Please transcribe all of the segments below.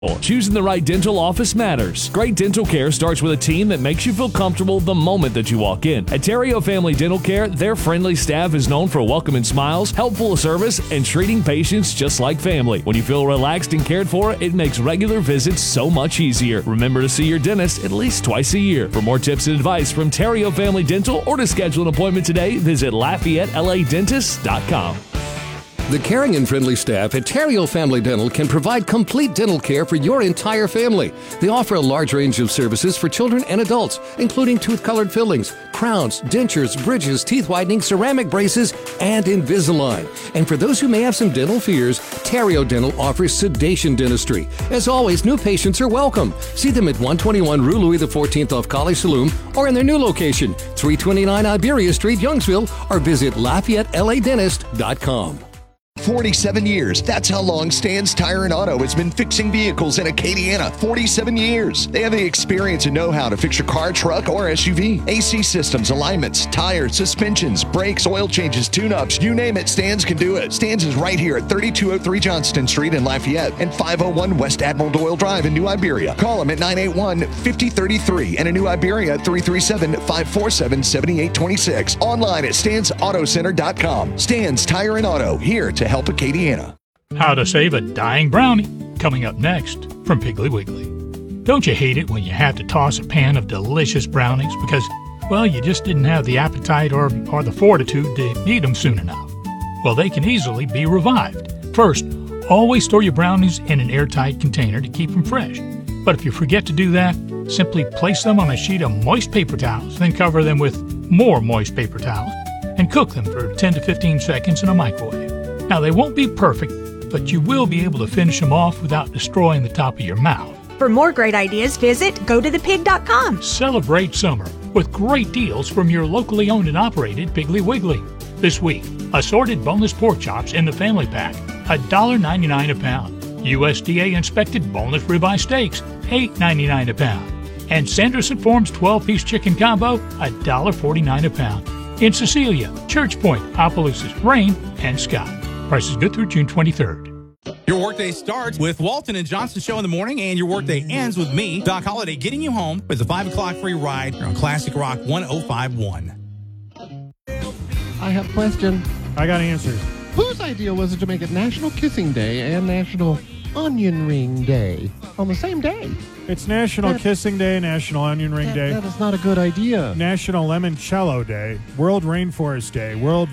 Choosing the right dental office matters. Great dental care starts with a team that makes you feel comfortable the moment that you walk in. At Terrio Family Dental Care, their friendly staff is known for welcoming smiles, helpful service, and treating patients just like family. When you feel relaxed and cared for, it makes regular visits so much easier. Remember to see your dentist at least twice a year. For more tips and advice from Terrio Family Dental or to schedule an appointment today, visit LafayetteLADentist.com. The caring and friendly staff at Terrio Family Dental can provide complete dental care for your entire family. They offer a large range of services for children and adults, including tooth-colored fillings, crowns, dentures, bridges, teeth whitening, ceramic braces, and Invisalign. And for those who may have some dental fears, Terrio Dental offers sedation dentistry. As always, new patients are welcome. See them at 121 Rue Louis XIV off College Saloon or in their new location, 329 Iberia Street, Youngsville, or visit LafayetteLADentist.com. 47 years. That's how long Stan's Tire and Auto has been fixing vehicles in Acadiana. 47 years. They have the experience and know-how to fix your car, truck, or SUV. AC systems, alignments, tires, suspensions, brakes, oil changes, tune-ups. You name it, Stan's can do it. Stan's is right here at 3203 Johnston Street in Lafayette and 501 West Admiral Doyle Drive in New Iberia. Call them at 981-5033 and in New Iberia at 337-547-7826. Online at stansautocenter.com. Stan's Tire and Auto, here to help Acadiana. How to save a dying brownie, coming up next from Piggly Wiggly. Don't you hate it when you have to toss a pan of delicious brownies because, well, you just didn't have the appetite or the fortitude to eat them soon enough? Well, they can easily be revived. First, always store your brownies in an airtight container to keep them fresh. But if you forget to do that, simply place them on a sheet of moist paper towels, then cover them with more moist paper towels and cook them for 10 to 15 seconds in a microwave. Now, they won't be perfect, but you will be able to finish them off without destroying the top of your mouth. For more great ideas, visit gotothepig.com. Celebrate summer with great deals from your locally owned and operated Piggly Wiggly. This week, assorted boneless pork chops in the family pack, $1.99 a pound. USDA inspected boneless ribeye steaks, $8.99 a pound. And Sanderson Farms 12-piece chicken combo, $1.49 a pound. In Cecilia, Church Point, Opelousas, Rain, and Scott. Prices good through June 23rd. Your workday starts with Walton and Johnson Show in the morning, and your workday ends with me, Doc Holliday, getting you home with a 5 o'clock free ride on Classic Rock 105.1. I have a question. I got answers. Whose idea was it to make it National Kissing Day and National Onion Ring Day on the same day? It's National Kissing Day, National Onion Ring Day. That is not a good idea. National Limoncello Day, World Rainforest Day, World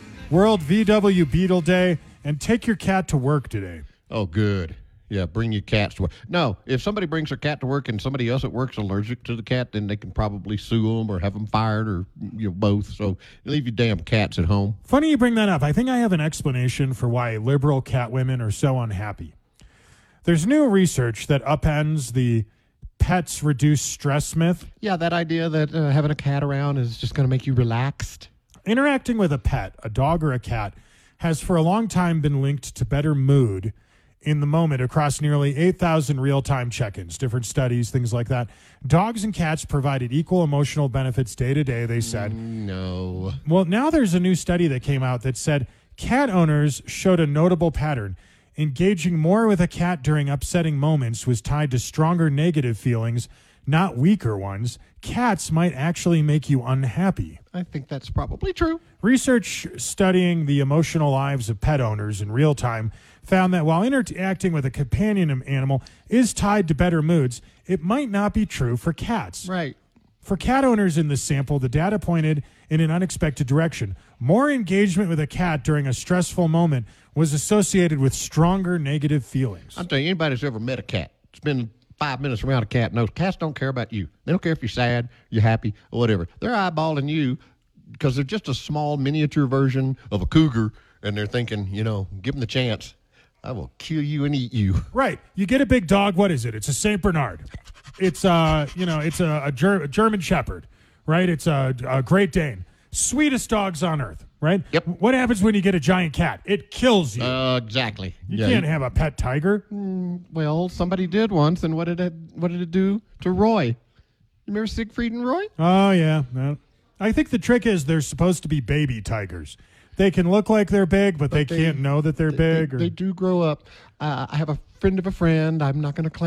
VW Beetle Day, and take your cat to work today. Oh, good. Yeah, bring your cats to work. No, if somebody brings their cat to work and somebody else at work's allergic to the cat, then they can probably sue them or have them fired or both. So leave your damn cats at home. Funny you bring that up. I think I have an explanation for why liberal cat women are so unhappy. There's new research that upends the pets reduce stress myth. Yeah, that idea that having a cat around is just going to make you relaxed. Interacting with a pet, a dog or a cat, has for a long time been linked to better mood in the moment across nearly 8,000 real-time check-ins, different studies, things like that. Dogs and cats provided equal emotional benefits day to day, they said. No. Well, now there's a new study that came out that said cat owners showed a notable pattern. Engaging more with a cat during upsetting moments was tied to stronger negative feelings, not weaker ones. Cats might actually make you unhappy. I think that's probably true. Research studying the emotional lives of pet owners in real time found that while interacting with a companion animal is tied to better moods, it might not be true for cats. Right. For cat owners in this sample, the data pointed in an unexpected direction. More engagement with a cat during a stressful moment was associated with stronger negative feelings. I'll tell you, anybody that's ever met a cat, spend 5 minutes around a cat knows cats don't care about you. They don't care if you're sad, you're happy, or whatever. They're eyeballing you because they're just a small miniature version of a cougar, and they're thinking, give them the chance. I will kill you and eat you. Right. You get a big dog. What is it? It's a St. Bernard. It's it's a German Shepherd, right? It's a Great Dane. Sweetest dogs on earth, right? Yep. What happens when you get a giant cat? It kills you. Exactly. You can't have a pet tiger. Well, somebody did once, and what did it do to Roy? You remember Siegfried and Roy? Oh, yeah. No. I think the trick is they're supposed to be baby tigers. They can look like they're big, but they can't know that they're big. They do grow up. I have a friend of a friend. I'm not going to claim